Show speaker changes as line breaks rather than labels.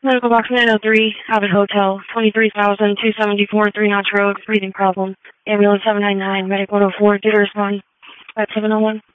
Medical box 903, Abbott Hotel, 23,274 Three Notch Road, breathing problem. Ambulance 799, Medic 104, did respond at 701.